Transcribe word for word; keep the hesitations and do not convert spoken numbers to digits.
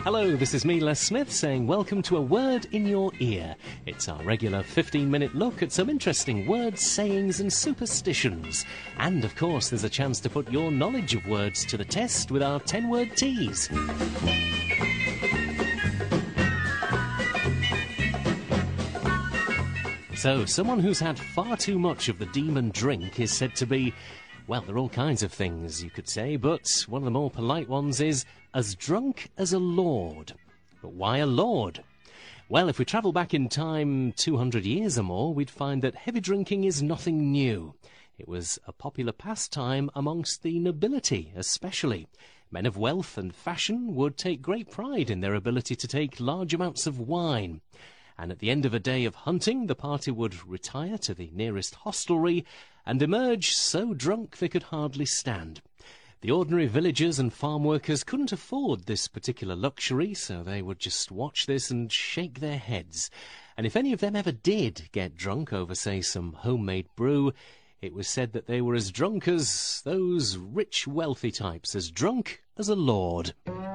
Hello, this is me, Les Smith, saying welcome to A Word in Your Ear. It's our regular fifteen-minute look at some interesting words, sayings and superstitions. And, of course, there's a chance to put your knowledge of words to the test with our ten-word tease. So, someone who's had far too much of the demon drink is said to be, well, there are all kinds of things you could say, but one of the more polite ones is as drunk as a lord. But why a lord? Well, if we travel back in time two hundred years or more, we'd find that heavy drinking is nothing new. It was a popular pastime amongst the nobility, especially. Men of wealth and fashion would take great pride in their ability to take large amounts of wine. And at the end of a day of hunting, the party would retire to the nearest hostelry and emerge so drunk they could hardly stand. The ordinary villagers and farm workers couldn't afford this particular luxury, so they would just watch this and shake their heads. And if any of them ever did get drunk over, say, some homemade brew, it was said that they were as drunk as those rich, wealthy types, as drunk as a lord.